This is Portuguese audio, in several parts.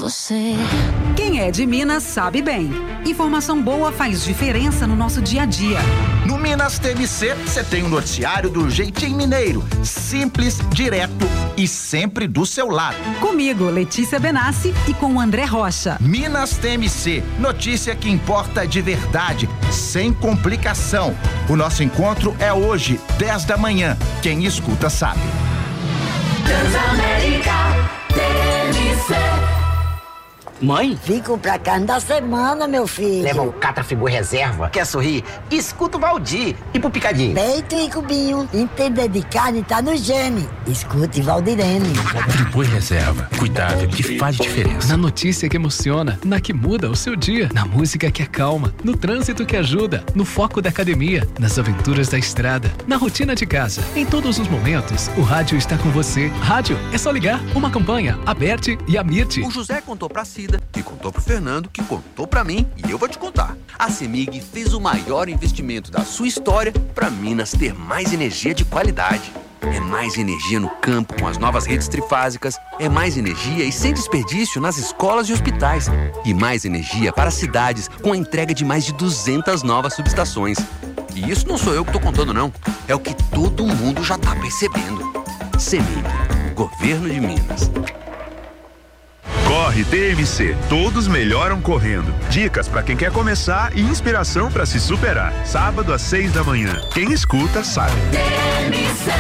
você. Quem é de Minas sabe bem. Informação boa faz diferença no nosso dia a dia. No Minas TMC, você tem um noticiário do jeitinho mineiro, simples, direto e sempre do seu lado. Comigo, Letícia Benassi, e com o André Rocha. Minas TMC, notícia que importa de verdade, sem complicação. O nosso encontro é hoje, 10 da manhã. Quem escuta sabe. Transamérica TMC. Mãe? Fico pra carne da semana, meu filho. Leva o Catrafibu Reserva. Quer sorrir? Escuta o Valdir. E pro Picadinho? Peito e cubinho. Entender de carne tá no gene. Escute Valdirene. Fribu Reserva. Cuidado que faz diferença. Na notícia que emociona, na que muda o seu dia, na música que acalma, no trânsito que ajuda, no foco da academia, nas aventuras da estrada, na rotina de casa. Em todos os momentos, o rádio está com você. Rádio é só ligar. Uma campanha, Aberte e Amirte. O José contou pra Cida, que contou pro Fernando, que contou pra mim, e eu vou te contar. A CEMIG fez o maior investimento da sua história pra Minas ter mais energia de qualidade. É mais energia no campo com as novas redes trifásicas, é mais energia e sem desperdício nas escolas e hospitais, e mais energia para as cidades com a entrega de mais de 200 novas subestações. E isso não sou eu que tô contando não, é o que todo mundo já tá percebendo. CEMIG, Governo de Minas. Corre TMC, todos melhoram correndo. Dicas para quem quer começar e inspiração para se superar. Sábado às 6 da manhã. Quem escuta sabe. TMC.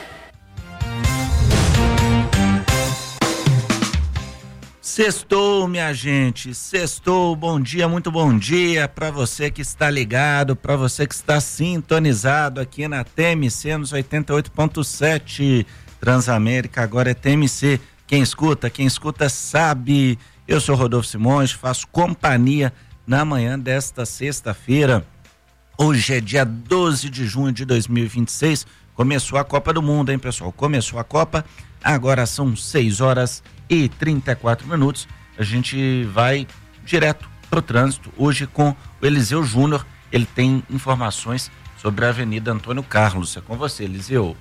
Sextou, minha gente, sextou, bom dia, muito bom dia para você que está ligado, para você que está sintonizado aqui na TMC nos 88.7, Transamérica, agora é TMC, quem escuta sabe. Eu sou Rodolfo Simões, faço companhia na manhã desta sexta-feira, hoje é dia 12 de junho de 2026, começou a Copa do Mundo, hein, pessoal, começou a Copa, agora são 6h34, a gente vai direto pro trânsito, hoje com o Eliseu Júnior, ele tem informações sobre a Avenida Antônio Carlos, é com você, Eliseu.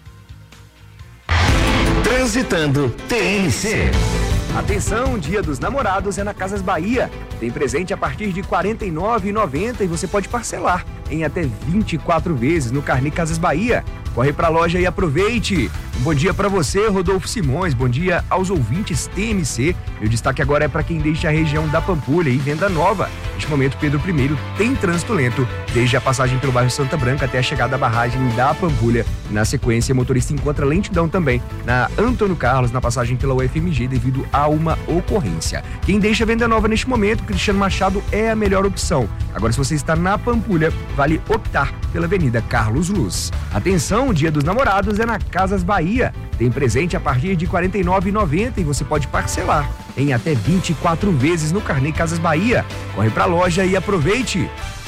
Transitando TMC. Atenção, Dia dos Namorados é na Casas Bahia. Tem presente a partir de R$ 49,90 e você pode parcelar em até 24 vezes no Carnê Casas Bahia. Corre pra loja e aproveite. Um bom dia pra você, Rodolfo Simões. Bom dia aos ouvintes TMC. Meu destaque agora é para quem deixa a região da Pampulha e Venda Nova. Neste momento, Pedro I tem trânsito lento, desde a passagem pelo bairro Santa Branca até a chegada à barragem da Pampulha. Na sequência, o motorista encontra lentidão também na Antônio Carlos, na passagem pela UFMG, devido a uma ocorrência. Quem deixa Venda Nova neste momento, Cristiano Machado, é a melhor opção. Agora, se você está na Pampulha, vale optar pela Avenida Carlos Luz. Atenção, o Dia dos Namorados é na Casas Bahia. Tem presente a partir de R$ 49,90 e você pode parcelar em até 24 vezes no Carnê Casas Bahia. Corre pra loja e aproveite.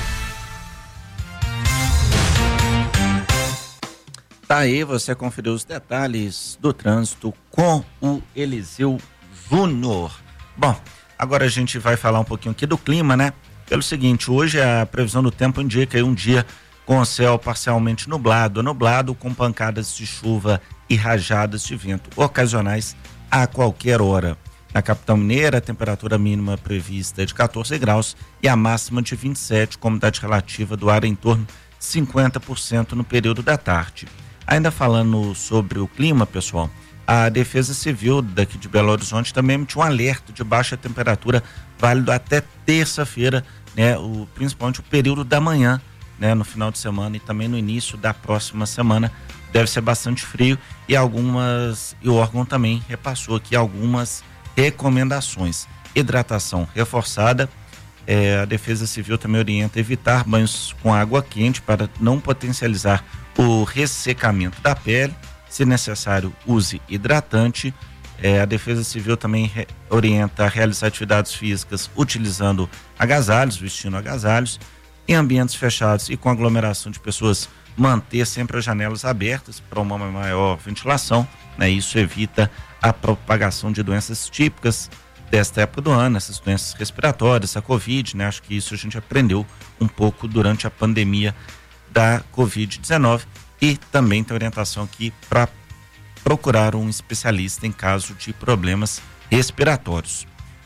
Tá aí, você conferiu os detalhes do trânsito com o Eliseu Júnior. Bom, agora a gente vai falar um pouquinho aqui do clima, né? Pelo seguinte, hoje a previsão do tempo indica aí um dia com o céu parcialmente nublado com pancadas de chuva e rajadas de vento ocasionais a qualquer hora. Na capital mineira, a temperatura mínima prevista é de 14 graus e a máxima de 27, com umidade relativa do ar em torno de 50% no período da tarde. Ainda falando sobre o clima, pessoal, a Defesa Civil daqui de Belo Horizonte também emitiu um alerta de baixa temperatura válido até terça-feira, né, principalmente o período da manhã, né, no final de semana e também no início da próxima semana. Deve ser bastante frio e o órgão também repassou aqui algumas recomendações. Hidratação reforçada, a Defesa Civil também orienta evitar banhos com água quente para não potencializar o ressecamento da pele. Se necessário, use hidratante. A Defesa Civil também orienta a realizar atividades físicas utilizando agasalhos, vestindo agasalhos. Em ambientes fechados e com aglomeração de pessoas, manter sempre as janelas abertas para uma maior ventilação, né? Isso evita a propagação de doenças típicas desta época do ano, essas doenças respiratórias, a Covid, né? Acho que isso a gente aprendeu um pouco durante a pandemia da Covid-19 e também tem orientação aqui para procurar um especialista em caso de problemas respiratórios.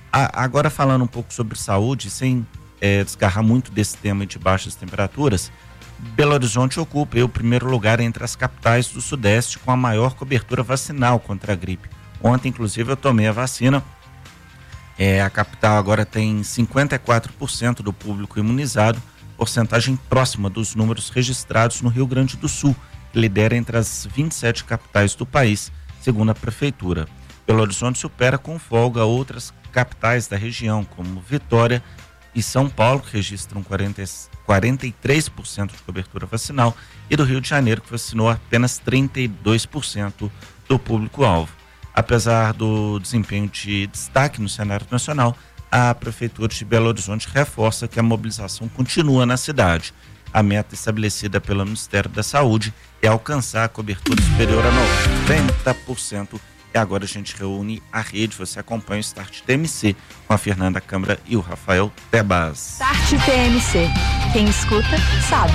Agora falando um pouco sobre saúde, sem desgarrar muito desse tema de baixas temperaturas, Belo Horizonte ocupa o primeiro lugar entre as capitais do Sudeste com a maior cobertura vacinal contra a gripe. Ontem, inclusive, eu tomei a vacina. A capital agora tem 54% do público imunizado, porcentagem próxima dos números registrados no Rio Grande do Sul, que lidera entre as 27 capitais do país, segundo a Prefeitura. Belo Horizonte supera com folga outras capitais da região, como Vitória e São Paulo, que registram 43% de cobertura vacinal, e do Rio de Janeiro, que vacinou apenas 32% do público-alvo. Apesar do desempenho de destaque no cenário nacional, a Prefeitura de Belo Horizonte reforça que a mobilização continua na cidade. A meta estabelecida pelo Ministério da Saúde é alcançar a cobertura superior a 90%. E agora a gente reúne a rede, você acompanha o Start TMC com a Fernanda Câmara e o Rafael Tebas. Start TMC, quem escuta sabe.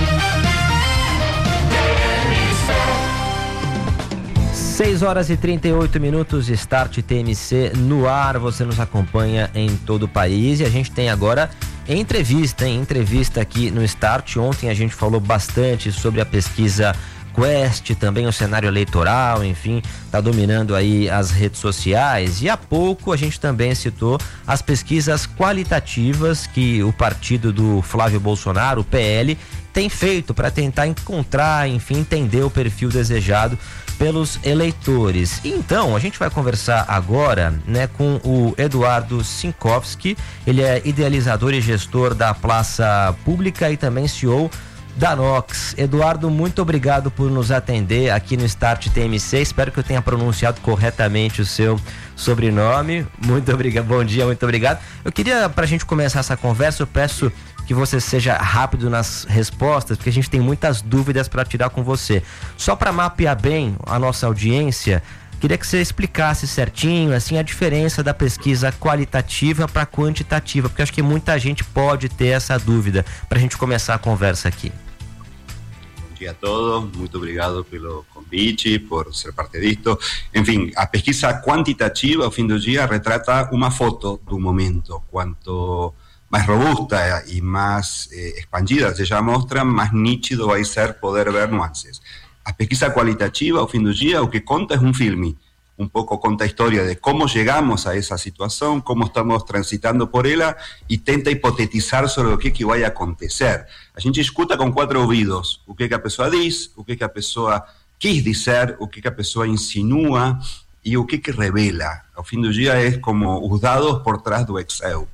6h38, Start TMC no ar, você nos acompanha em todo o país e a gente tem agora entrevista aqui no Start. Ontem a gente falou bastante sobre a pesquisa Quest, também o cenário eleitoral, enfim, está dominando aí as redes sociais, e há pouco a gente também citou as pesquisas qualitativas que o partido do Flávio Bolsonaro, o PL, tem feito para tentar encontrar, enfim, entender o perfil desejado pelos eleitores. Então, a gente vai conversar agora, né, com o Eduardo Sinkowski. Ele é idealizador e gestor da Praça Pública e também CEO da Nox. Eduardo, muito obrigado por nos atender aqui no Start TMC. Espero que eu tenha pronunciado corretamente o seu sobrenome. Muito obrigado, bom dia, muito obrigado. Eu queria, para a gente começar essa conversa, eu peço que você seja rápido nas respostas, porque a gente tem muitas dúvidas para tirar com você. Só para mapear bem a nossa audiência, queria que você explicasse certinho assim, a diferença da pesquisa qualitativa para quantitativa, porque acho que muita gente pode ter essa dúvida, para a gente começar a conversa aqui. Bom dia a todos, muito obrigado pelo convite, por ser parte disto. Enfim, a pesquisa quantitativa, ao fim do dia, retrata uma foto do momento. Quanto mais robusta y más expandida seja a mostra, más nítido vai ser poder ver nuances. A pesquisa qualitativa, ao fim do dia, o que conta é um filme. Um pouco conta a história de como chegamos a essa situação, como estamos transitando por ela e tenta hipotetizar sobre o que vai acontecer. A gente escuta com 4 ouvidos o que a pessoa diz, o que a pessoa quis dizer, o que a pessoa insinua e o que revela. Ao fim do dia é como os dados por trás do Excel.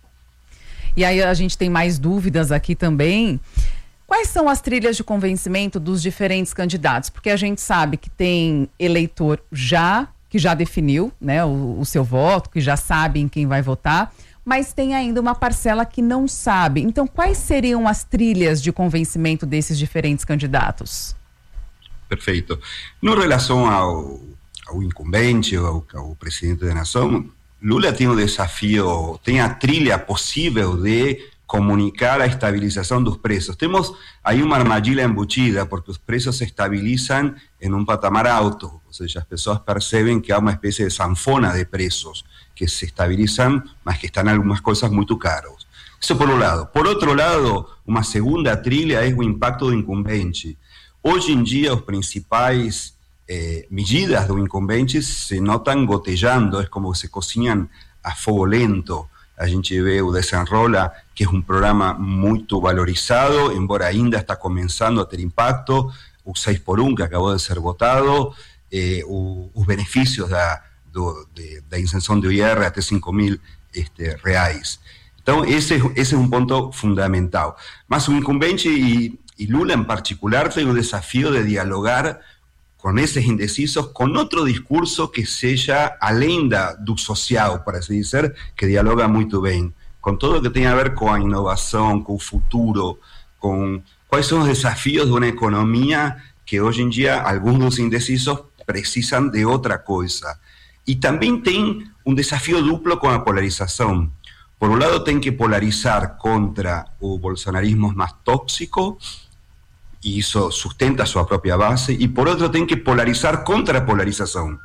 E aí a gente tem mais dúvidas aqui também. Quais são as trilhas de convencimento dos diferentes candidatos? Porque a gente sabe que tem eleitor que já definiu, né, o seu voto, que já sabe em quem vai votar, mas tem ainda uma parcela que não sabe. Então, quais seriam as trilhas de convencimento desses diferentes candidatos? Perfeito. No relação ao incumbente, ao presidente da nação, Lula tem um desafio, tem a trilha possível de comunicar a estabilização dos preços. Temos aí uma armadilha embutida, porque os preços se estabilizam em um patamar alto, ou seja, as pessoas percebem que há uma espécie de sanfona de preços que se estabilizam, mas que estão algumas coisas muito caras. Isso por um lado. Por outro lado, uma segunda trilha é o impacto do incumbente. Hoje em dia, os principais medidas do incumbente se notam gotejando, é como se cozinham a fogo lento. A gente vê o Desenrola, que é um programa muito valorizado, embora ainda está começando a ter impacto, o 6x1 que acabou de ser votado, os benefícios da isenção do IR até R$5.000 reais. Então, esse é um ponto fundamental. Mas o incumbente e Lula em particular tem o desafio de dialogar com esses indecisos, com outro discurso que seja além do social, para assim dizer, que dialoga muito bem, com tudo o que tem a ver com a inovação, com o futuro, com quais são os desafios de uma economia que hoje em dia alguns dos indecisos precisam de outra coisa. E também tem um desafio duplo com a polarização. Por um lado, tem que polarizar contra o bolsonarismo mais tóxico, e isso sustenta a sua própria base, e por outro tem que polarizar contra a polarização,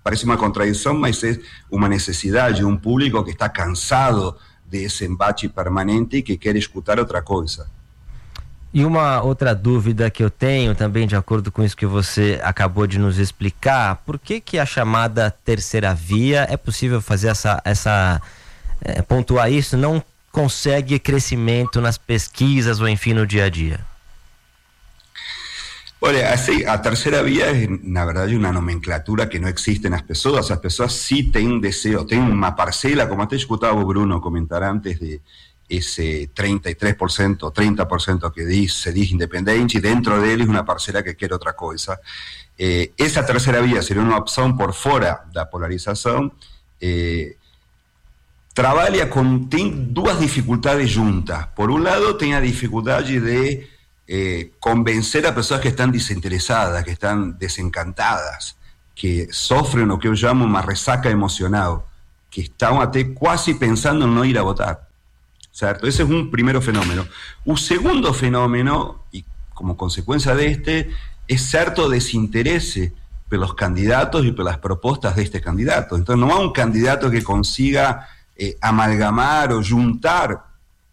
parece uma contradição, mas é uma necessidade, um público que está cansado desse embate permanente e que quer escutar outra coisa. E uma outra dúvida que eu tenho também, de acordo com isso que você acabou de nos explicar, por que a chamada terceira via, é possível fazer pontuar isso, não consegue crescimento nas pesquisas ou enfim no dia a dia? Olha, a terceira via é, na verdade, uma nomenclatura que não existe nas pessoas. As pessoas sim têm desejo, têm uma parcela, como até escutava o Bruno comentar antes, de esse 33%, 30% que se diz independente, e dentro deles uma parcela que quer outra coisa. Essa terceira via seria uma opção por fora da polarização. Tem duas dificuldades juntas. Por um lado, tem a dificuldade de convencer a pessoas que estão desinteressadas, que estão desencantadas, que sofrem o que eu chamo uma ressaca emocional, que estão até quase pensando em não ir a votar. Certo? Esse é um primeiro fenômeno. O segundo fenômeno, e como consequência deste, é certo desinteresse pelos candidatos e pelas propostas deste candidato. Então não há um candidato que consiga amalgamar ou juntar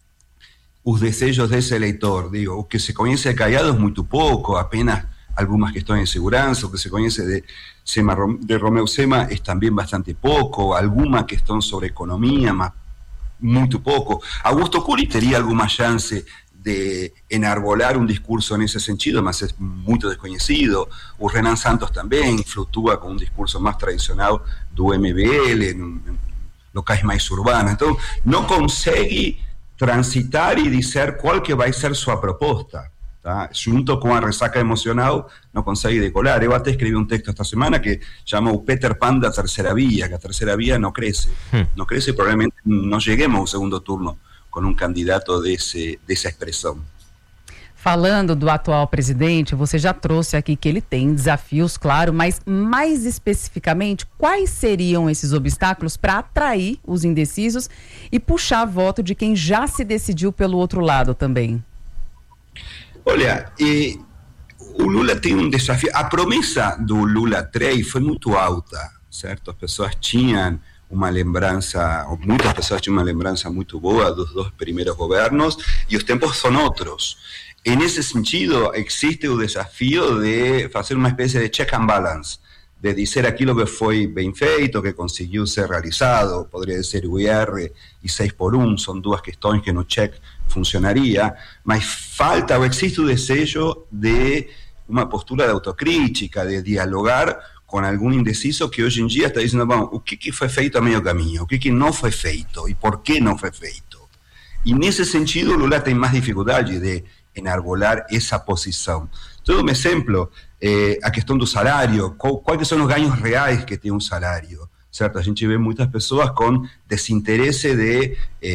os desejos desse eleitor. Digo, o que se conhece de Caiado é muito pouco, apenas algumas questões de segurança. O que se conhece de Romeu Zema é também bastante pouco, alguma questão sobre economia, mas muito pouco. Augusto Curi teria alguma chance de enarbolar um discurso nesse sentido, mas é muito desconhecido. O Renan Santos também flutua com um discurso mais tradicional do MBL, em locais mais urbanos. Então, não consegue transitar e dizer qual que vai ser sua proposta. Tá? Junto com a ressaca emocional, não consegue decolar. Eu até escrevi um texto esta semana que chama o Peter Pan da terceira via, que a terceira via não cresce. Não cresce, provavelmente não cheguemos ao segundo turno com um candidato dessa expressão. Falando do atual presidente, você já trouxe aqui que ele tem desafios, claro, mas mais especificamente, quais seriam esses obstáculos para atrair os indecisos e puxar voto de quem já se decidiu pelo outro lado também? Olha, o Lula tem um desafio. A promessa do Lula 3 foi muito alta, certo? As pessoas tinham uma lembrança, muitas pessoas tinham uma lembrança muito boa dos dois primeiros governos, e os tempos são outros. Nesse sentido, existe o desafio de fazer uma espécie de check and balance, de dizer aquilo que foi bem feito, que conseguiu ser realizado, poderia ser o IR e 6x1, são duas questões que no check funcionaria, mas falta ou existe o desejo de uma postura de autocrítica, de dialogar com algum indeciso que hoje em dia está dizendo, bom, o que foi feito a meio caminho, o que não foi feito e por que não foi feito. E nesse sentido, Lula tem mais dificuldade de enarbolar essa posição. Todo um exemplo, a questão do salário, quais são os ganhos reais que tem um salário, certo? A gente vê muitas pessoas com desinteresse de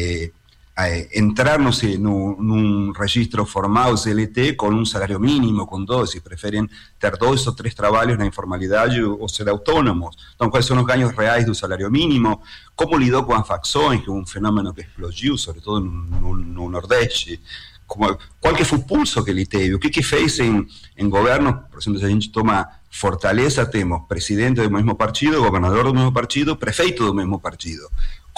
entrar, não sei, num registro formal CLT com um salário mínimo, com 2, e preferem ter 2 ou 3 trabalhos na informalidade ou ser autônomos. Então, quais são os ganhos reais do salário mínimo? Como lidou com as facções, que é um fenômeno que explodiu, sobretudo no Nordeste? Qual que foi o pulso que ele teve? O que fez em governo? Por exemplo, se a gente toma Fortaleza, temos presidente do mesmo partido, governador do mesmo partido, prefeito do mesmo partido.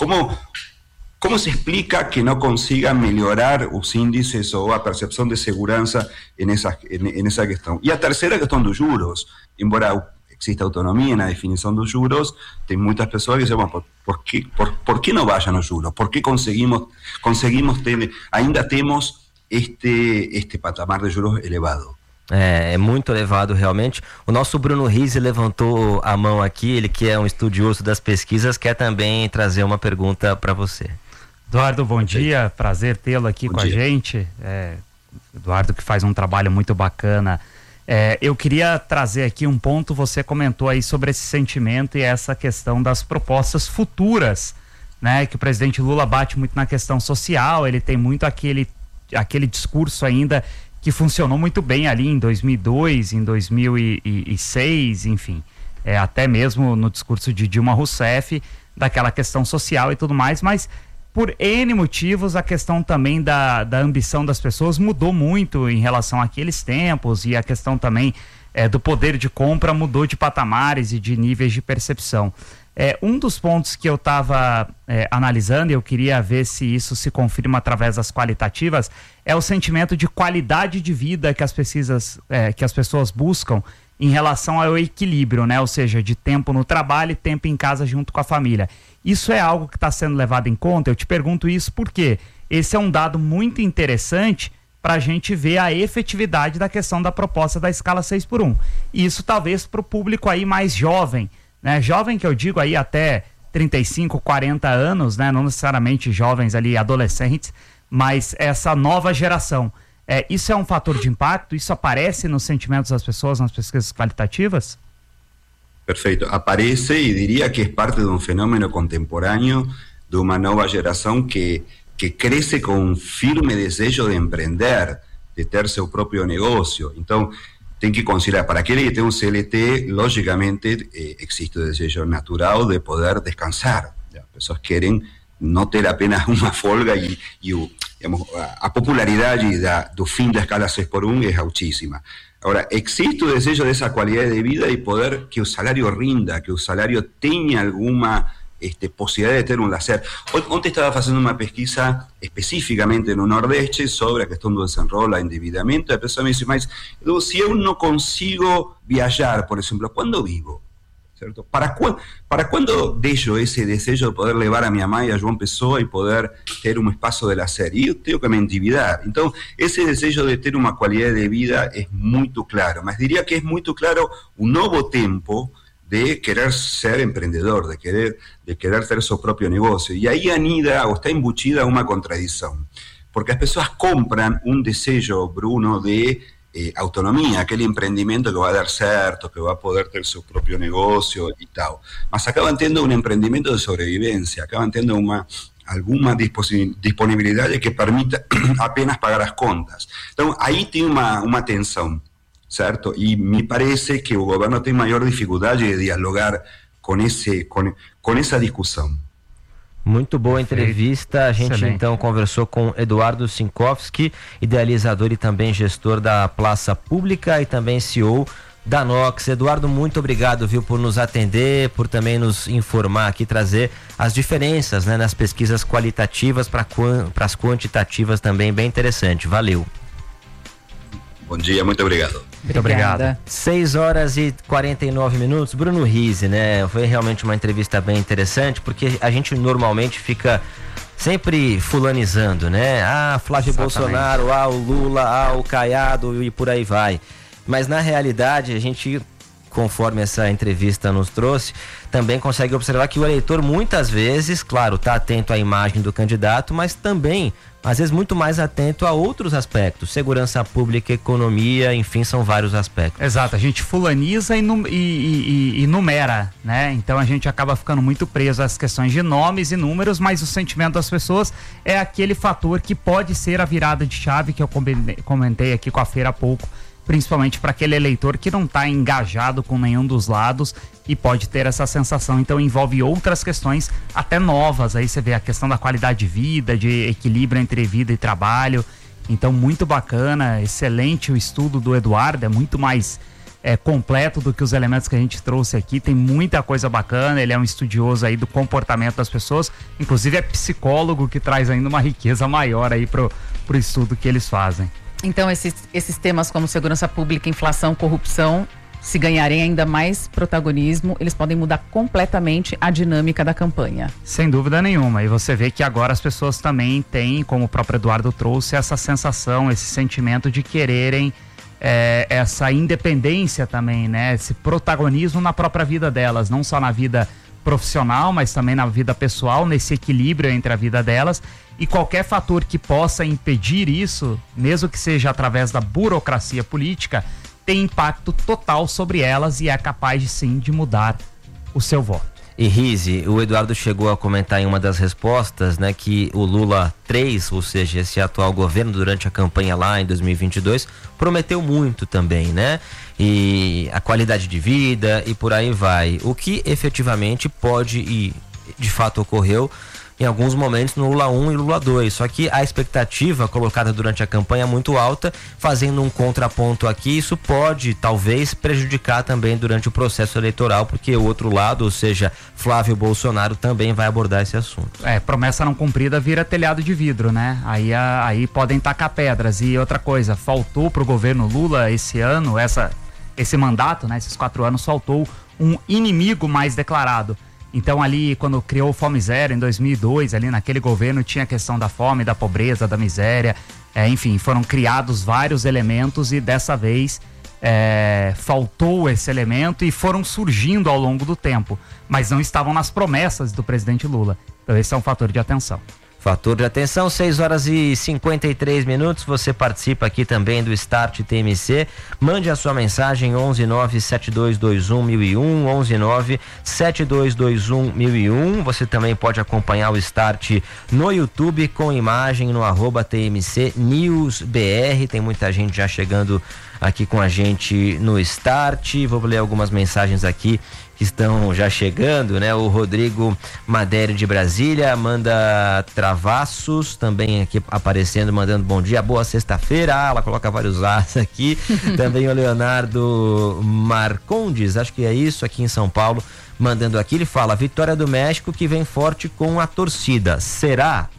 Como se explica que não consiga melhorar os índices ou a percepção de segurança nessa questão? E a terceira questão dos juros, embora exista autonomia na definição dos juros, tem muitas pessoas que dizem, bom, por que não baixam os juros? Por que conseguimos ter, ainda temos este patamar de juros elevado? É muito elevado realmente. O nosso Bruno Rizzi levantou a mão aqui, ele que é um estudioso das pesquisas, quer também trazer uma pergunta para você. Eduardo, bom dia, prazer tê-lo aqui com a gente. Eduardo que faz um trabalho muito bacana. Eu queria trazer aqui um ponto, você comentou aí sobre esse sentimento e essa questão das propostas futuras, né? Que o presidente Lula bate muito na questão social, ele tem muito aquele discurso ainda que funcionou muito bem ali em 2002, em 2006, enfim, até mesmo no discurso de Dilma Rousseff, daquela questão social e tudo mais, mas por N motivos a questão também da ambição das pessoas mudou muito em relação àqueles tempos, e a questão também do poder de compra mudou de patamares e de níveis de percepção. Um dos pontos que eu estava analisando, e eu queria ver se isso se confirma através das qualitativas, é o sentimento de qualidade de vida que as pessoas buscam em relação ao equilíbrio, né? Ou seja, de tempo no trabalho e tempo em casa junto com a família. Isso é algo que está sendo levado em conta? Eu te pergunto isso porque esse é um dado muito interessante para a gente ver a efetividade da questão da proposta da escala 6x1. E isso talvez para o público aí mais jovem, né? Jovem que eu digo aí até 35, 40 anos, né? Não necessariamente jovens ali, adolescentes, mas essa nova geração. Isso é um fator de impacto? Isso aparece nos sentimentos das pessoas, nas pesquisas qualitativas? Perfeito. Aparece e diria que é parte de um fenômeno contemporâneo de uma nova geração que cresce com um firme desejo de empreender, de ter seu próprio negócio. Então, tem que considerar, para aquele que tem um CLT, logicamente, existe o desejo natural de poder descansar. As pessoas querem não ter apenas uma folga a popularidade do fim da escala 6x1 é altíssima. Agora, existe o desejo dessa qualidade de vida e poder que o salário rinda, que o salário tenha alguma possibilidade de ter um lazer. Ontem estava fazendo uma pesquisa especificamente no Nordeste sobre a questão do desenrolo, endividamento, e a pessoa me disse, mas se eu não consigo viajar, por exemplo, quando vivo? Certo? Para quando deixo esse desejo de poder levar a minha mãe a João Pessoa e poder ter um espaço de lazer? E eu tenho que me endividar. Então, esse desejo de ter uma qualidade de vida é muito claro, mas diria que é muito claro um novo tempo de querer ser empreendedor, de querer ter seu próprio negócio. E aí anida ou está embutida uma contradição, porque as pessoas compram um desejo, Bruno, de autonomia, aquele empreendimento que vai dar certo, que vai poder ter seu próprio negócio e tal, mas acabam tendo um empreendimento de sobrevivência, acabam tendo alguma disponibilidade que permita apenas pagar as contas. Então, aí tem uma tensão, certo? E me parece que o governo tem maior dificuldade de dialogar com essa discussão. Muito boa entrevista. A gente Excelente. Então conversou com Eduardo Sinkovski, idealizador e também gestor da Praça Pública e também CEO da Nox. Eduardo, muito obrigado, viu, por nos atender, por também nos informar aqui, trazer as diferenças, né, nas pesquisas qualitativas para as quantitativas também, bem interessante. Valeu. Bom dia, muito obrigado. Muito obrigado. 6h49. Bruno Rizzi, né? Foi realmente uma entrevista bem interessante, porque a gente normalmente fica sempre fulanizando, né? Flávio Bolsonaro, o Lula, o Caiado e por aí vai. Mas na realidade a gente, conforme essa entrevista nos trouxe, também consegue observar que o eleitor muitas vezes, claro, está atento à imagem do candidato, mas também, às vezes, muito mais atento a outros aspectos, segurança pública, economia, enfim, são vários aspectos. Exato, a gente fulaniza e numera, né? Então a gente acaba ficando muito preso às questões de nomes e números, mas o sentimento das pessoas é aquele fator que pode ser a virada de chave que eu comentei aqui com a Feira há pouco, principalmente para aquele eleitor que não está engajado com nenhum dos lados e pode ter essa sensação. Então envolve outras questões até novas, aí você vê a questão da qualidade de vida, de equilíbrio entre vida e trabalho. Então muito bacana, excelente o estudo do Eduardo, é muito mais completo do que os elementos que a gente trouxe aqui, tem muita coisa bacana, ele é um estudioso aí do comportamento das pessoas, inclusive é psicólogo, que traz ainda uma riqueza maior aí pro estudo que eles fazem. Então, esses temas como segurança pública, inflação, corrupção, se ganharem ainda mais protagonismo, eles podem mudar completamente a dinâmica da campanha. Sem dúvida nenhuma. E você vê que agora as pessoas também têm, como o próprio Eduardo trouxe, essa sensação, esse sentimento de quererem essa independência também, né? Esse protagonismo na própria vida delas, não só na vida profissional, mas também na vida pessoal, nesse equilíbrio entre a vida delas. E qualquer fator que possa impedir isso, mesmo que seja através da burocracia política, tem impacto total sobre elas e é capaz de mudar o seu voto. E Rizzi, o Eduardo chegou a comentar em uma das respostas, né, que o Lula 3, ou seja, esse atual governo durante a campanha lá em 2022, prometeu muito também, né? E a qualidade de vida e por aí vai. O que efetivamente pode e de fato ocorreu em alguns momentos no Lula 1 e Lula 2. Só que a expectativa colocada durante a campanha é muito alta, fazendo um contraponto aqui, isso pode talvez prejudicar também durante o processo eleitoral, porque o outro lado, ou seja, Flávio Bolsonaro, também vai abordar esse assunto. Promessa não cumprida vira telhado de vidro, né? Aí podem tacar pedras. E outra coisa, faltou pro governo Lula esse ano, esse mandato, né? Esses 4 anos, faltou um inimigo mais declarado. Então ali, quando criou o Fome Zero em 2002, ali naquele governo tinha a questão da fome, da pobreza, da miséria, enfim, foram criados vários elementos e dessa vez faltou esse elemento e foram surgindo ao longo do tempo, mas não estavam nas promessas do presidente Lula. Então esse é um fator de atenção. Fator de atenção, 6h53, você participa aqui também do Start TMC, mande a sua mensagem 11972211001, 11972211001, você também pode acompanhar o Start no YouTube com imagem no @TMC News BR, tem muita gente já chegando aqui com a gente no Start, vou ler algumas mensagens aqui que estão já chegando, né? O Rodrigo Maderi de Brasília manda travassos, também aqui aparecendo, mandando bom dia, boa sexta-feira, ela coloca vários as aqui, também o Leonardo Marcondes, acho que é isso, aqui em São Paulo, mandando aqui, ele fala, vitória do México que vem forte com a torcida, será?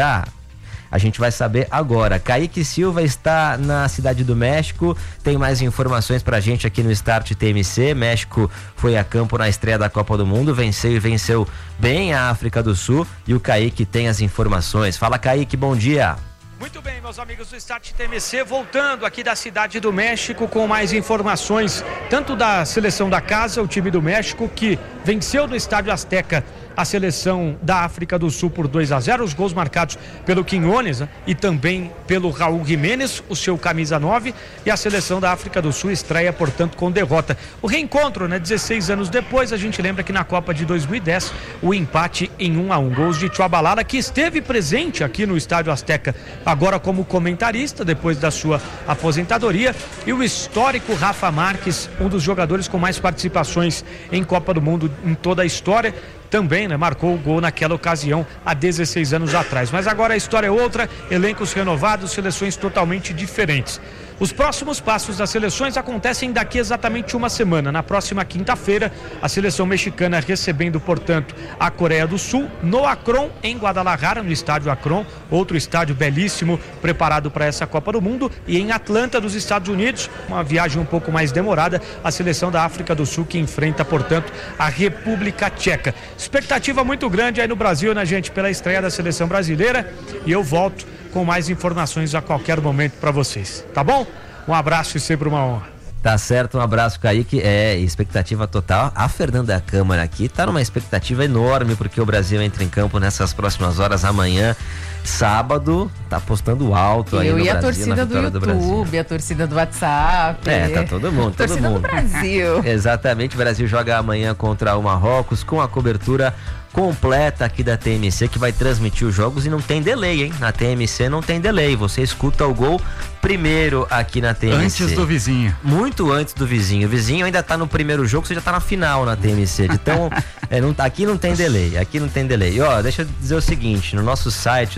A gente vai saber agora. Kaique Silva está na Cidade do México, tem mais informações pra gente aqui no Start TMC. México foi a campo na estreia da Copa do Mundo, venceu bem a África do Sul e o Kaique tem as informações. Fala, Kaique, bom dia. Muito bem, meus amigos do Start TMC, voltando aqui da Cidade do México com mais informações, tanto da seleção da casa, o time do México, que venceu no Estádio Azteca a seleção da África do Sul por 2-0, os gols marcados pelo Quinones, né? E também pelo Raul Jiménez, o seu camisa 9, e a seleção da África do Sul estreia, portanto, com derrota. O reencontro, né? 16 anos depois, a gente lembra que na Copa de 2010, o empate em 1-1, gols de Tchabalala, que esteve presente aqui no Estádio Azteca, agora como comentarista, depois da sua aposentadoria, e o histórico Rafa Marques, um dos jogadores com mais participações em Copa do Mundo em toda a história, também, né, marcou o gol naquela ocasião há 16 anos atrás. Mas agora a história é outra, elencos renovados, seleções totalmente diferentes. Os próximos passos das seleções acontecem daqui exatamente uma semana. Na próxima quinta-feira, a seleção mexicana recebendo, portanto, a Coreia do Sul no Akron, em Guadalajara, no estádio Akron, outro estádio belíssimo preparado para essa Copa do Mundo, e em Atlanta, nos Estados Unidos, uma viagem um pouco mais demorada, a seleção da África do Sul que enfrenta, portanto, a República Tcheca. Expectativa muito grande aí no Brasil, né, gente, pela estreia da seleção brasileira, e eu volto com mais informações a qualquer momento para vocês, tá bom? Um abraço e sempre uma honra. Tá certo, um abraço, Kaique. Expectativa total. A Fernanda Câmara aqui tá numa expectativa enorme, porque o Brasil entra em campo nessas próximas horas, amanhã, sábado, tá postando alto aí no Brasil. Eu e a torcida do YouTube, a torcida do WhatsApp. Tá todo mundo, todo torcida mundo. do Brasil. Exatamente, o Brasil joga amanhã contra o Marrocos com a cobertura completa aqui da TMC, que vai transmitir os jogos e não tem delay, hein? Na TMC não tem delay, você escuta o gol primeiro aqui na TMC. Antes do vizinho. Muito antes do vizinho. O vizinho ainda tá no primeiro jogo, você já tá na final na TMC. Então, aqui não tem delay, E ó, deixa eu dizer o seguinte, no nosso site,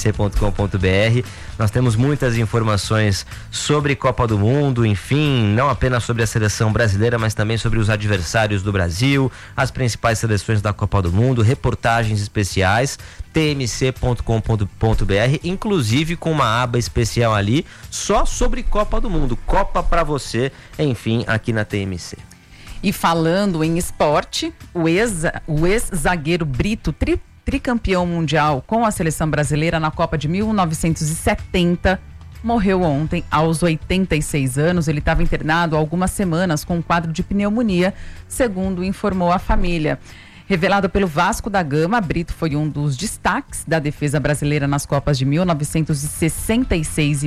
tmc.com.br, nós temos muitas informações sobre Copa do Mundo, enfim, não apenas sobre a seleção brasileira, mas também sobre os adversários do Brasil, as principais seleções da Copa do Mundo, reportagens especiais, tmc.com.br, inclusive com uma aba especial ali só sobre Copa do Mundo, Copa pra você, enfim, aqui na TMC. E falando em esporte, o ex-zagueiro Brito, tricampeão mundial com a seleção brasileira na Copa de 1970, morreu ontem aos 86 anos. Ele estava internado há algumas semanas com um quadro de pneumonia, segundo informou a família. Revelado pelo Vasco da Gama, Brito foi um dos destaques da defesa brasileira nas Copas de 1966 e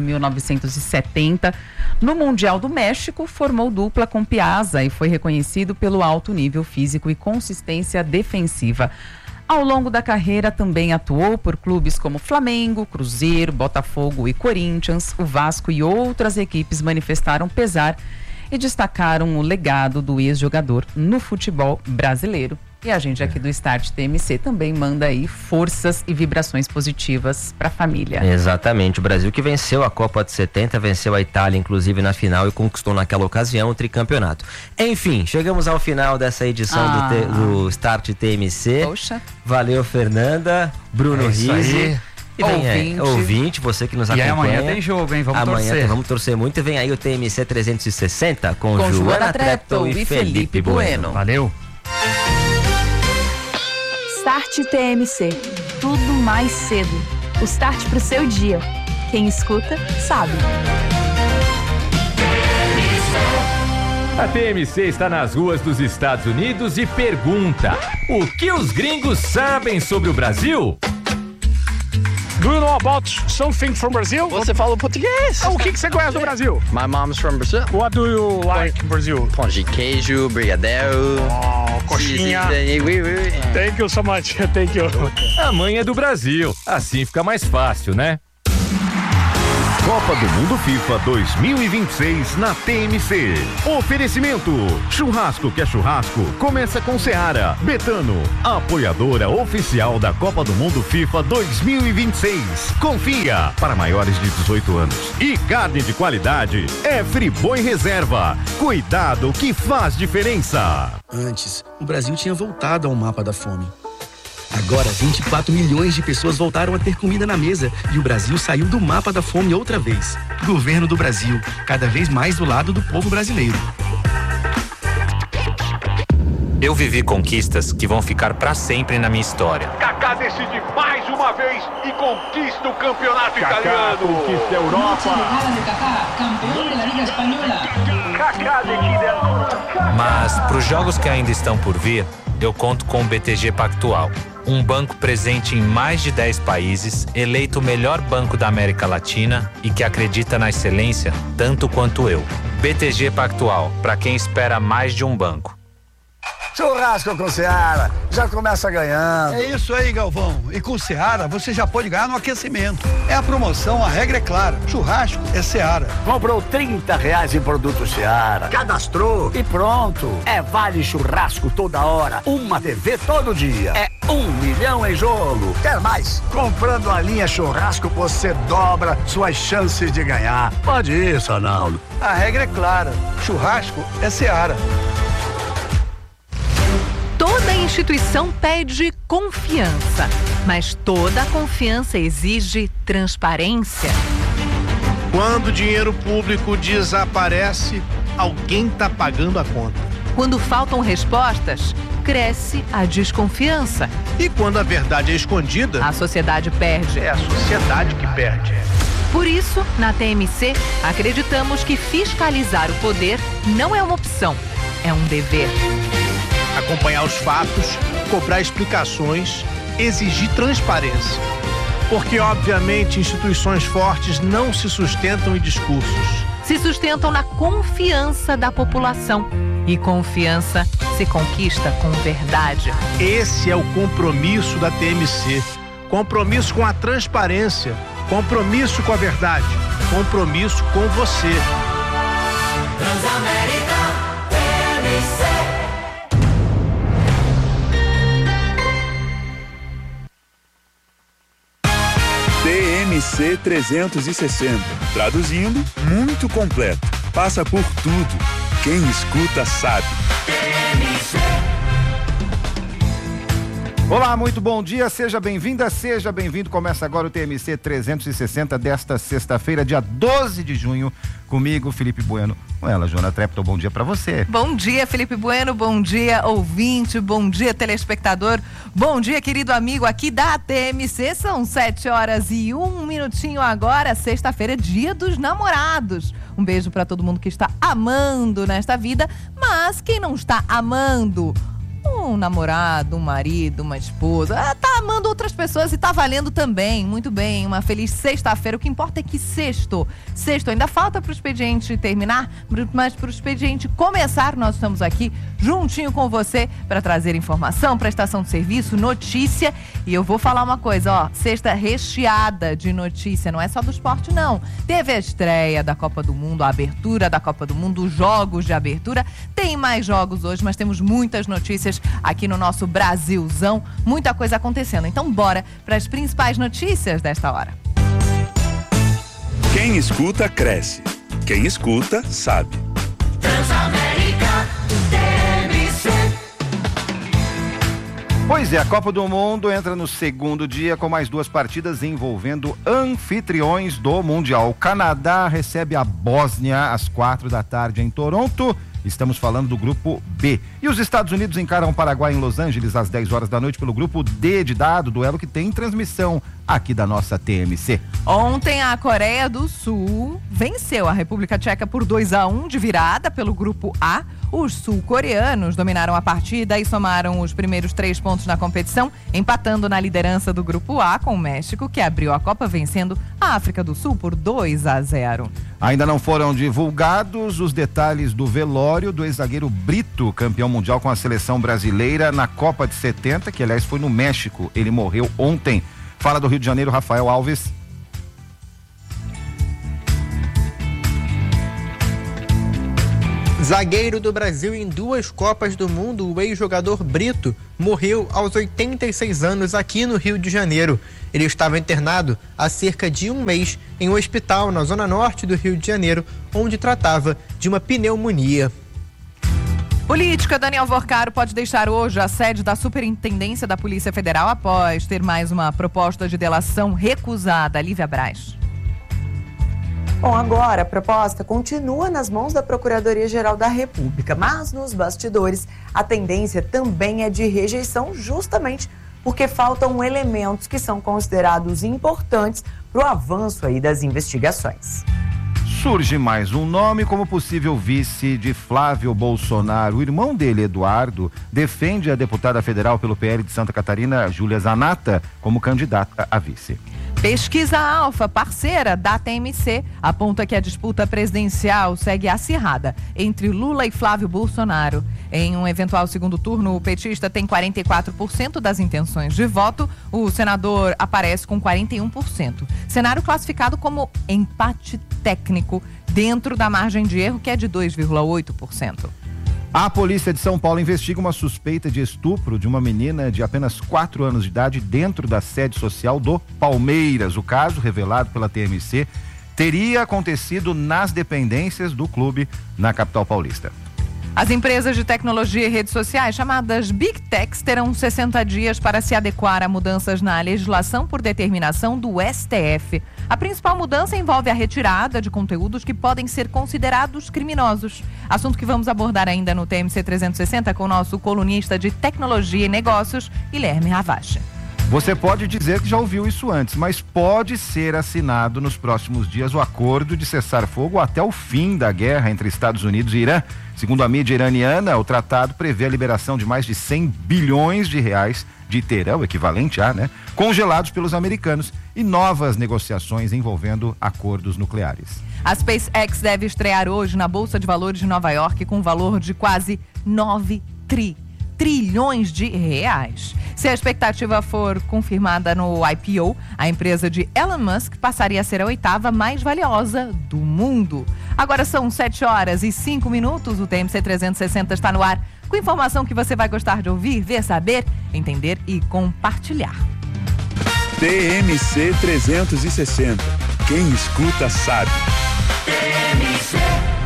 1970. No Mundial do México, formou dupla com Piazza e foi reconhecido pelo alto nível físico e consistência defensiva. Ao longo da carreira, também atuou por clubes como Flamengo, Cruzeiro, Botafogo e Corinthians. O Vasco e outras equipes manifestaram pesar e destacaram o legado do ex-jogador no futebol brasileiro. E a gente aqui do Start TMC também manda aí forças e vibrações positivas para a família. Exatamente, o Brasil que venceu a Copa de 70, venceu a Itália inclusive na final e conquistou naquela ocasião o tricampeonato. Enfim, chegamos ao final dessa edição do Start TMC. Poxa. Valeu, Fernanda, Bruno Rizzi. E vem ouvinte, você que nos acompanha. E amanhã tem jogo, hein? Vamos torcer. Vamos torcer muito. E vem aí o TMC 360 com Joana Treptow e Felipe Bueno. Valeu. Start TMC. Tudo mais cedo. O start pro seu dia. Quem escuta, sabe. A TMC está nas ruas dos Estados Unidos e pergunta: o que os gringos sabem sobre o Brasil? Do you know about something from Brazil? Você fala português. O que você conhece do Brasil? My mom's from Brazil. What do you like in Brazil? Pão de queijo, brigadeiro. Coxinha. Thank you so much. Thank you. A mãe é do Brasil. Assim fica mais fácil, né? Copa do Mundo FIFA 2026 na TMC. Oferecimento: churrasco que é churrasco, começa com Seara. Betano, apoiadora oficial da Copa do Mundo FIFA 2026. Confia, para maiores de 18 anos. E carne de qualidade é Friboi Reserva. Cuidado que faz diferença. Antes, o Brasil tinha voltado ao mapa da fome. Agora, 24 milhões de pessoas voltaram a ter comida na mesa e o Brasil saiu do mapa da fome outra vez. Governo do Brasil, cada vez mais do lado do povo brasileiro. Eu vivi conquistas que vão ficar pra sempre na minha história. Kaká decide mais uma vez e conquista o campeonato italiano. Conquista a Europa. Mas pros jogos que ainda estão por vir, eu conto com o BTG Pactual, um banco presente em mais de 10 países, eleito o melhor banco da América Latina e que acredita na excelência tanto quanto eu. BTG Pactual, para quem espera mais de um banco. Churrasco com Seara, já começa ganhando. É isso aí, Galvão. E com Seara, você já pode ganhar no aquecimento. É a promoção, a regra é clara. Churrasco é Seara. Comprou R$30 em produto Seara, cadastrou e pronto. É vale churrasco toda hora, uma TV todo dia. É 1 milhão em jogo. Quer mais? Comprando a linha churrasco, você dobra suas chances de ganhar. Pode ir, Sonaldo. A regra é clara. Churrasco é Seara. Toda instituição pede confiança, mas toda confiança exige transparência. Quando o dinheiro público desaparece, alguém está pagando a conta. Quando faltam respostas, cresce a desconfiança. E quando a verdade é escondida, a sociedade perde. É a sociedade que perde. Por isso, na TMC, acreditamos que fiscalizar o poder não é uma opção, é um dever. Acompanhar os fatos, cobrar explicações, exigir transparência. Porque, obviamente, instituições fortes não se sustentam em discursos. Se sustentam na confiança da população. E confiança se conquista com verdade. Esse é o compromisso da TMC. Compromisso com a transparência. Compromisso com a verdade. Compromisso com você. Transamérica TMC. TMC 360. Traduzindo, muito completo. Passa por tudo. Quem escuta sabe. Olá, muito bom dia, seja bem-vinda, seja bem-vindo. Começa agora o TMC 360 desta sexta-feira, dia 12 de junho, comigo, Felipe Bueno. Com ela, Joana Treptow, bom dia pra você. Bom dia, Felipe Bueno, bom dia, ouvinte, bom dia, telespectador, bom dia, querido amigo aqui da TMC. São 7h01 agora, sexta-feira, dia dos namorados. Um beijo pra todo mundo que está amando nesta vida, mas quem não está amando um namorado, um marido, uma esposa, tá amando outras pessoas e tá valendo também, muito bem, uma feliz sexta-feira. O que importa é que sexto ainda falta pro expediente terminar, mas pro expediente começar, nós estamos aqui juntinho com você para trazer informação, prestação de serviço, notícia. E eu vou falar uma coisa, ó, sexta recheada de notícia, não é só do esporte não. Teve a estreia da Copa do Mundo, a abertura da Copa do Mundo, os jogos de abertura. Tem mais jogos hoje, mas temos muitas notícias aqui no nosso Brasilzão. Muita coisa acontecendo. Então bora para as principais notícias desta hora. Quem escuta, cresce. Quem escuta, sabe. Transamérica TMC. Pois é, a Copa do Mundo entra no segundo dia com mais 2 partidas envolvendo anfitriões do Mundial. O Canadá recebe a Bósnia às 4h em Toronto. Estamos falando do grupo B. E os Estados Unidos encaram o Paraguai em Los Angeles às 10h pelo grupo D de dado, duelo que tem transmissão aqui da nossa TMC. Ontem a Coreia do Sul venceu a República Tcheca por 2-1 de virada pelo grupo A. Os sul-coreanos dominaram a partida e somaram os primeiros 3 pontos na competição, empatando na liderança do grupo A com o México, que abriu a Copa vencendo a África do Sul por 2-0. Ainda não foram divulgados os detalhes do velório do ex-zagueiro Brito, campeão mundial com a seleção brasileira na Copa de 70, que aliás foi no México. Ele morreu ontem. Fala do Rio de Janeiro, Rafael Alves. Zagueiro do Brasil em 2 Copas do Mundo, o ex-jogador Brito morreu aos 86 anos aqui no Rio de Janeiro. Ele estava internado há cerca de 1 mês em um hospital na zona norte do Rio de Janeiro, onde tratava de uma pneumonia. Política, Daniel Vorcaro pode deixar hoje a sede da Superintendência da Polícia Federal após ter mais uma proposta de delação recusada. Lívia Braz. Bom, agora a proposta continua nas mãos da Procuradoria-Geral da República, mas nos bastidores a tendência também é de rejeição, justamente porque faltam elementos que são considerados importantes para o avanço aí das investigações. Surge mais um nome como possível vice de Flávio Bolsonaro. O irmão dele, Eduardo, defende a deputada federal pelo PL de Santa Catarina, Júlia Zanata, como candidata a vice. Pesquisa Alfa, parceira da TMC, aponta que a disputa presidencial segue acirrada entre Lula e Flávio Bolsonaro. Em um eventual segundo turno, o petista tem 44% das intenções de voto, o senador aparece com 41%. Cenário classificado como empate técnico, dentro da margem de erro, que é de 2,8%. A polícia de São Paulo investiga uma suspeita de estupro de uma menina de apenas 4 anos de idade dentro da sede social do Palmeiras. O caso, revelado pela TMC, teria acontecido nas dependências do clube na capital paulista. As empresas de tecnologia e redes sociais, chamadas Big Techs, terão 60 dias para se adequar a mudanças na legislação por determinação do STF. A principal mudança envolve a retirada de conteúdos que podem ser considerados criminosos. Assunto que vamos abordar ainda no TMC 360 com o nosso colunista de tecnologia e negócios, Guilherme Ravache. Você pode dizer que já ouviu isso antes, mas pode ser assinado nos próximos dias o acordo de cessar-fogo até o fim da guerra entre Estados Unidos e Irã. Segundo a mídia iraniana, o tratado prevê a liberação de mais de 100 bilhões de reais de Teherã, o equivalente a, congelados pelos americanos, e novas negociações envolvendo acordos nucleares. A SpaceX deve estrear hoje na Bolsa de Valores de Nova York com um valor de quase 9 trilhões de reais. Se a expectativa for confirmada no IPO, a empresa de Elon Musk passaria a ser a 8ª mais valiosa do mundo. Agora são 7h05, o TMC 360 está no ar, com informação que você vai gostar de ouvir, ver, saber, entender e compartilhar. TMC 360. Quem escuta sabe. TMC.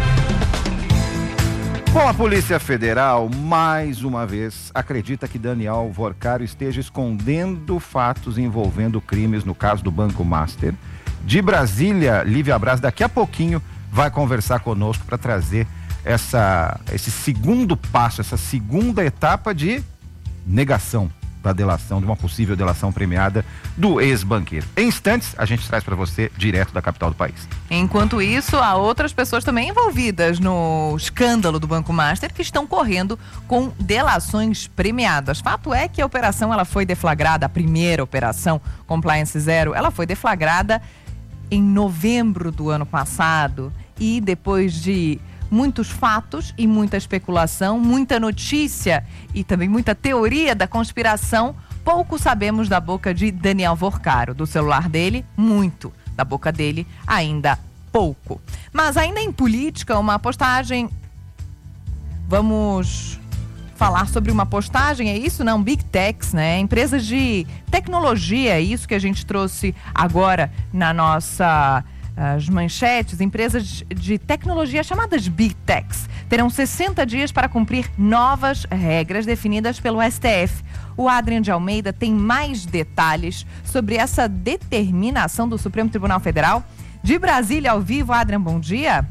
Bom, a Polícia Federal, mais uma vez, acredita que Daniel Vorcaro esteja escondendo fatos envolvendo crimes no caso do Banco Master. De Brasília, Lívia Braz, daqui a pouquinho, vai conversar conosco para trazer esse segundo passo, essa segunda etapa de negação da delação, de uma possível delação premiada do ex-banqueiro. Em instantes, a gente traz para você direto da capital do país. Enquanto isso, há outras pessoas também envolvidas no escândalo do Banco Master que estão correndo com delações premiadas. Fato é que a operação ela foi deflagrada, a primeira operação Compliance Zero, ela foi deflagrada em novembro do ano passado e depois de muitos fatos e muita especulação, muita notícia e também muita teoria da conspiração, pouco sabemos da boca de Daniel Vorcaro. Do celular dele, muito. Da boca dele, ainda pouco. Mas ainda em política, uma postagem... Vamos falar sobre uma postagem, é isso? Não, Big Techs, né? Empresas de tecnologia, é isso que a gente trouxe agora na nossa... As manchetes, empresas de tecnologia chamadas Big Techs terão 60 dias para cumprir novas regras definidas pelo STF. O Adrian de Almeida tem mais detalhes sobre essa determinação do Supremo Tribunal Federal. De Brasília, ao vivo, Adrian, bom dia.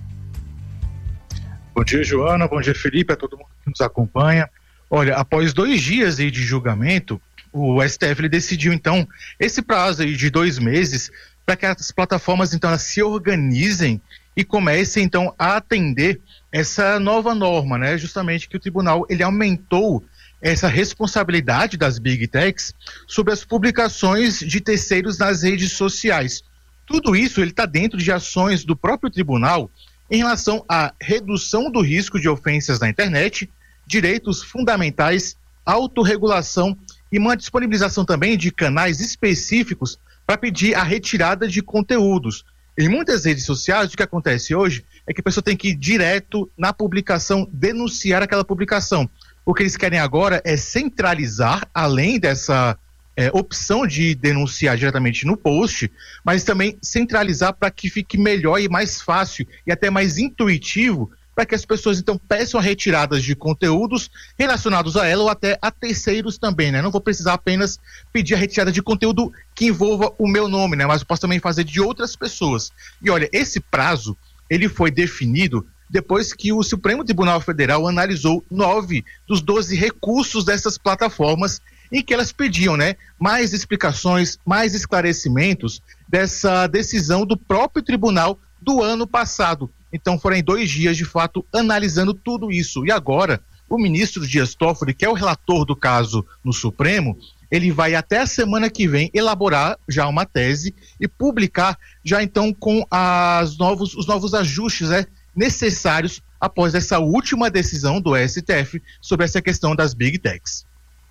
Bom dia, Joana, bom dia, Felipe, a todo mundo que nos acompanha. Olha, após 2 dias aí de julgamento, o STF ele decidiu, então, esse prazo aí de 2 meses para que as plataformas, então, elas se organizem e comecem, então, a atender essa nova norma, né? Justamente que o tribunal, ele aumentou essa responsabilidade das Big Techs sobre as publicações de terceiros nas redes sociais. Tudo isso, ele está dentro de ações do próprio tribunal em relação à redução do risco de ofensas na internet, direitos fundamentais, autorregulação e uma disponibilização também de canais específicos para pedir a retirada de conteúdos. Em muitas redes sociais, o que acontece hoje é que a pessoa tem que ir direto na publicação, denunciar aquela publicação. O que eles querem agora é centralizar, além dessa opção de denunciar diretamente no post, mas também centralizar para que fique melhor e mais fácil e até mais intuitivo para que as pessoas então peçam a retiradas de conteúdos relacionados a ela ou até a terceiros também, né? Não vou precisar apenas pedir a retirada de conteúdo que envolva o meu nome, né? Mas eu posso também fazer de outras pessoas. E olha, esse prazo, ele foi definido depois que o Supremo Tribunal Federal analisou 9 dos 12 recursos dessas plataformas em que elas pediam, né, mais explicações, mais esclarecimentos dessa decisão do próprio tribunal do ano passado. Então foram 2 dias, de fato, analisando tudo isso. E agora, o ministro Dias Toffoli, que é o relator do caso no Supremo, ele vai até a semana que vem elaborar já uma tese e publicar já então com os novos ajustes, né, necessários após essa última decisão do STF sobre essa questão das Big Techs.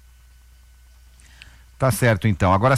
Tá certo, então. Agora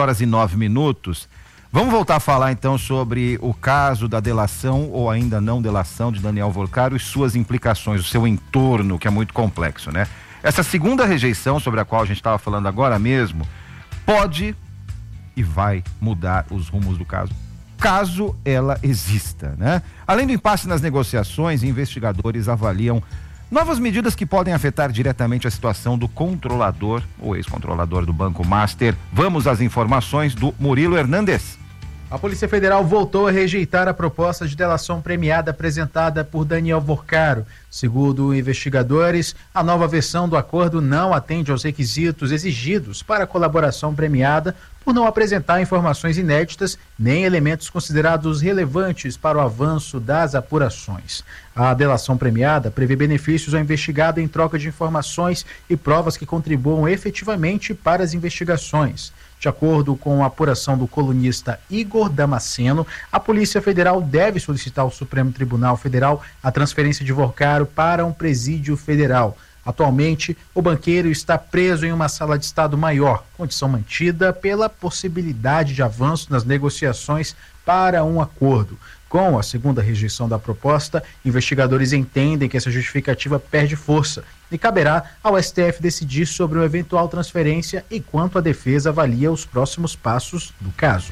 7h09. Vamos voltar a falar então sobre o caso da delação ou ainda não delação de Daniel Vorcaro e suas implicações, o seu entorno, que é muito complexo, né? Essa segunda rejeição sobre a qual a gente estava falando agora mesmo pode e vai mudar os rumos do caso, caso ela exista, né? Além do impasse nas negociações, investigadores avaliam novas medidas que podem afetar diretamente a situação do controlador ou ex-controlador do Banco Master. Vamos às informações do Murilo Hernandes. A Polícia Federal voltou a rejeitar a proposta de delação premiada apresentada por Daniel Vorcaro. Segundo investigadores, a nova versão do acordo não atende aos requisitos exigidos para a colaboração premiada por não apresentar informações inéditas nem elementos considerados relevantes para o avanço das apurações. A delação premiada prevê benefícios ao investigado em troca de informações e provas que contribuam efetivamente para as investigações. De acordo com a apuração do colunista Igor Damasceno, a Polícia Federal deve solicitar ao Supremo Tribunal Federal a transferência de Vorcaro para um presídio federal. Atualmente, o banqueiro está preso em uma sala de estado maior, condição mantida pela possibilidade de avanço nas negociações para um acordo. Com a segunda rejeição da proposta, investigadores entendem que essa justificativa perde força e caberá ao STF decidir sobre uma eventual transferência enquanto a defesa avalia os próximos passos do caso.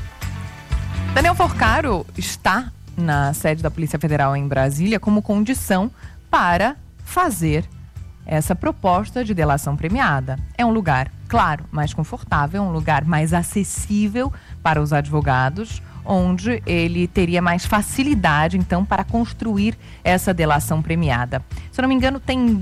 Daniel Vorcaro está na sede da Polícia Federal em Brasília como condição para fazer essa proposta de delação premiada. É um lugar, claro, mais confortável, um lugar mais acessível para os advogados, onde ele teria mais facilidade, então, para construir essa delação premiada. Se eu não me engano, tem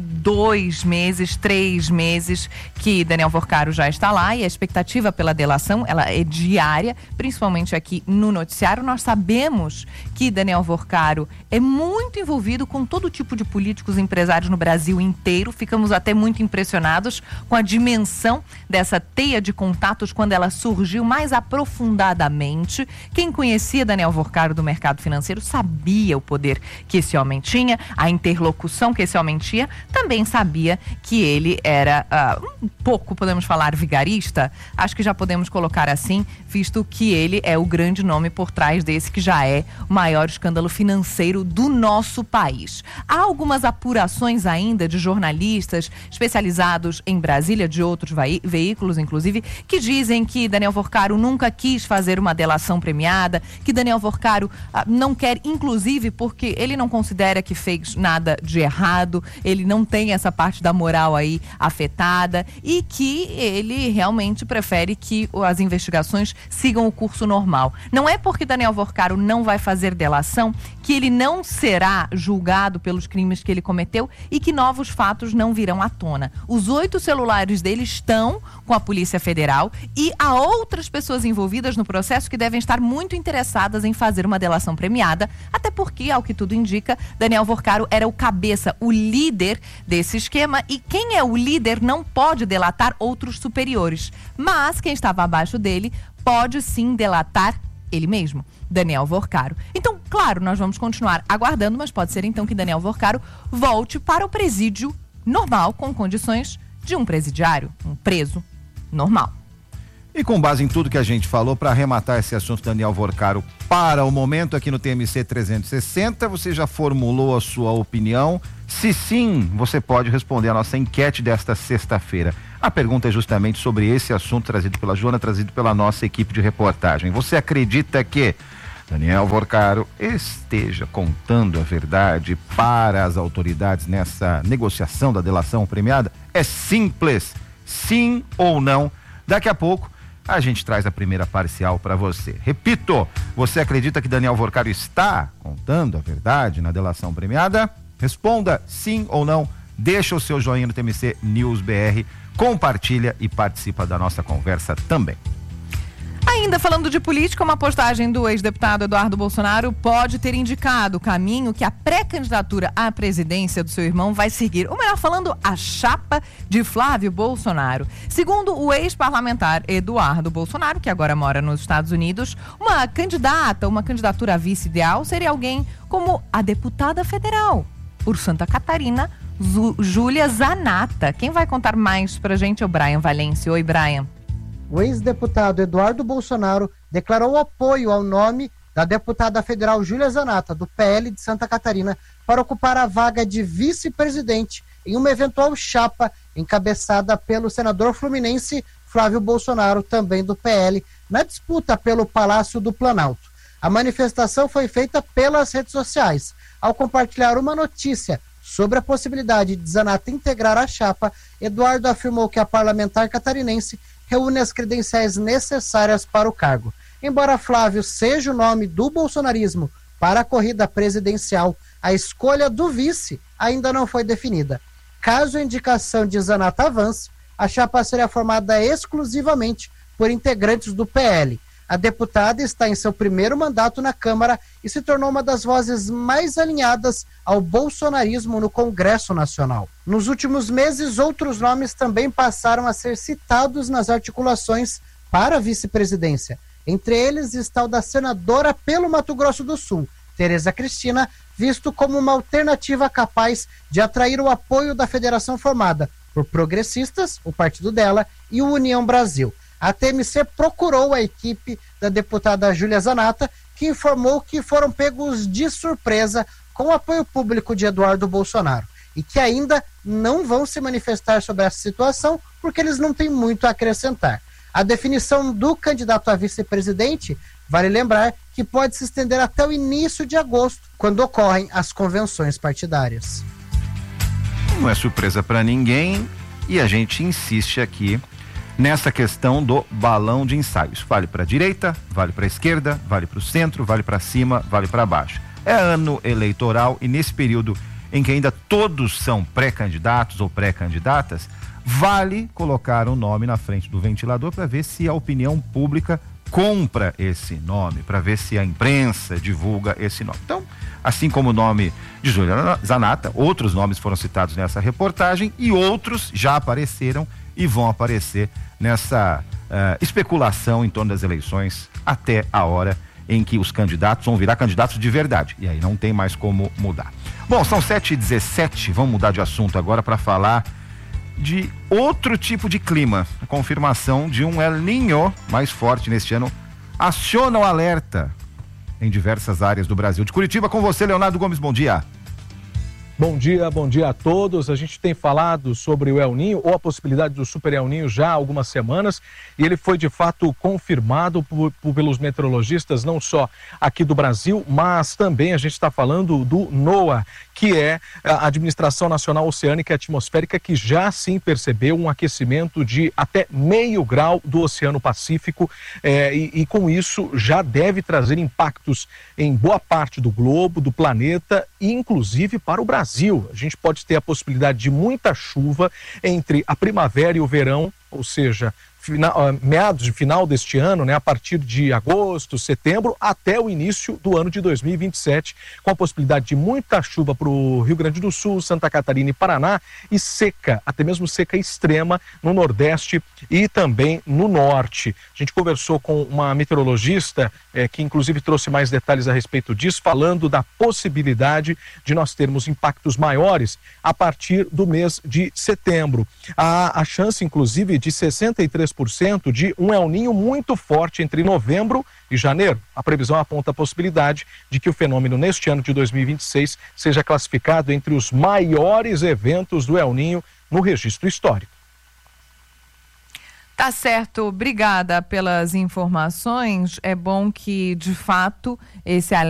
2 meses, 3 meses que Daniel Vorcaro já está lá e a expectativa pela delação, ela é diária, principalmente aqui no noticiário. Nós sabemos que Daniel Vorcaro é muito envolvido com todo tipo de políticos e empresários no Brasil inteiro. Ficamos até muito impressionados com a dimensão dessa teia de contatos quando ela surgiu mais aprofundadamente. Quem conhecia Daniel Vorcaro do mercado financeiro sabia o poder que esse homem tinha, a interlocução que porque se aumentia, também sabia que ele era um pouco, podemos falar, vigarista. Acho que já podemos colocar assim, visto que ele é o grande nome por trás desse que já é o maior escândalo financeiro do nosso país. Há algumas apurações ainda de jornalistas especializados em Brasília, de outros veículos, inclusive, que dizem que Daniel Vorcaro nunca quis fazer uma delação premiada, que Daniel Vorcaro não quer, inclusive, porque ele não considera que fez nada de errado, ele não tem essa parte da moral aí afetada e que ele realmente prefere que as investigações sigam o curso normal. Não é porque Daniel Vorcaro não vai fazer delação que ele não será julgado pelos crimes que ele cometeu e que novos fatos não virão à tona. Os 8 celulares dele estão com a Polícia Federal e há outras pessoas envolvidas no processo que devem estar muito interessadas em fazer uma delação premiada, até porque, ao que tudo indica, Daniel Vorcaro era o cabeça, o líder desse esquema, e quem é o líder não pode delatar outros superiores, mas quem estava abaixo dele pode sim delatar ele mesmo, Daniel Vorcaro. Então, claro, nós vamos continuar aguardando, mas pode ser então que Daniel Vorcaro volte para o presídio normal, com condições de um presidiário, um preso normal. E com base em tudo que a gente falou, para arrematar esse assunto, Daniel Vorcaro, para o momento aqui no TMC 360, você já formulou a sua opinião? Se sim, você pode responder a nossa enquete desta sexta-feira. A pergunta é justamente sobre esse assunto trazido pela Joana, trazido pela nossa equipe de reportagem. Você acredita que Daniel Vorcaro esteja contando a verdade para as autoridades nessa negociação da delação premiada? É simples, sim ou não? Daqui a pouco a gente traz a primeira parcial para você. Repito, você acredita que Daniel Vorcaro está contando a verdade na delação premiada? Responda sim ou não. Deixa o seu joinha no TMC News BR, compartilha e participa da nossa conversa também. Ainda falando de política, uma postagem do ex-deputado Eduardo Bolsonaro pode ter indicado o caminho que a pré-candidatura à presidência do seu irmão vai seguir. Ou melhor falando, a chapa de Flávio Bolsonaro. Segundo o ex-parlamentar Eduardo Bolsonaro, que agora mora nos Estados Unidos, uma candidatura a vice ideal seria alguém como a deputada federal por Santa Catarina, Júlia Zanata. Quem vai contar mais pra gente é o Brian Valência. Oi, Brian. O ex-deputado Eduardo Bolsonaro declarou apoio ao nome da deputada federal Júlia Zanata, do PL de Santa Catarina, para ocupar a vaga de vice-presidente em uma eventual chapa encabeçada pelo senador fluminense Flávio Bolsonaro, também do PL, na disputa pelo Palácio do Planalto. A manifestação foi feita pelas redes sociais. Ao compartilhar uma notícia sobre a possibilidade de Zanata integrar a chapa, Eduardo afirmou que a parlamentar catarinense reúne as credenciais necessárias para o cargo. Embora Flávio seja o nome do bolsonarismo para a corrida presidencial, a escolha do vice ainda não foi definida. Caso a indicação de Zanata avance, a chapa será formada exclusivamente por integrantes do PL. A deputada está em seu primeiro mandato na Câmara e se tornou uma das vozes mais alinhadas ao bolsonarismo no Congresso Nacional. Nos últimos meses, outros nomes também passaram a ser citados nas articulações para a vice-presidência. Entre eles está o da senadora pelo Mato Grosso do Sul, Tereza Cristina, visto como uma alternativa capaz de atrair o apoio da federação formada por progressistas, o partido dela, e o União Brasil. A TMC procurou a equipe da deputada Júlia Zanata, que informou que foram pegos de surpresa com o apoio público de Eduardo Bolsonaro e que ainda não vão se manifestar sobre essa situação porque eles não têm muito a acrescentar. A definição do candidato a vice-presidente, vale lembrar que pode se estender até o início de agosto, quando ocorrem as convenções partidárias. Não é surpresa para ninguém e a gente insiste aqui nessa questão do balão de ensaios. Vale para a direita, vale para a esquerda, vale para o centro, vale para cima, vale para baixo. É ano eleitoral e nesse período em que ainda todos são pré-candidatos ou pré-candidatas, vale colocar um nome na frente do ventilador para ver se a opinião pública compra esse nome, para ver se a imprensa divulga esse nome. Então, assim como o nome de Júlia Zanata, outros nomes foram citados nessa reportagem e outros já apareceram e vão aparecer nessa especulação em torno das eleições até a hora em que os candidatos vão virar candidatos de verdade. E aí não tem mais como mudar. Bom, são 7h17, vamos mudar de assunto agora para falar de outro tipo de clima. A confirmação de um El Niño mais forte neste ano aciona o alerta em diversas áreas do Brasil. De Curitiba, com você, Leonardo Gomes, bom dia. Bom dia a todos. A gente tem falado sobre o El Niño, ou a possibilidade do Super El Niño já há algumas semanas, e ele foi de fato confirmado pelos meteorologistas, não só aqui do Brasil, mas também a gente está falando do NOAA, que é a Administração Nacional Oceânica e Atmosférica, que já sim percebeu um aquecimento de até meio grau do Oceano Pacífico, e com isso já deve trazer impactos em boa parte do globo, do planeta, e inclusive para o Brasil. A gente pode ter a possibilidade de muita chuva entre a primavera e o verão, ou seja, meados de final deste ano, né, a partir de agosto, setembro, até o início do ano de 2027, com a possibilidade de muita chuva para o Rio Grande do Sul, Santa Catarina e Paraná, e seca, até mesmo seca extrema no Nordeste e também no Norte. A gente conversou com uma meteorologista que inclusive trouxe mais detalhes a respeito disso, falando da possibilidade de nós termos impactos maiores a partir do mês de setembro. A chance, inclusive, de 63% de um El Niño muito forte entre novembro e janeiro. A previsão aponta a possibilidade de que o fenômeno neste ano de 2026 seja classificado entre os maiores eventos do El Niño no registro histórico. Tá certo, obrigada pelas informações. É bom que, de fato, esse alerta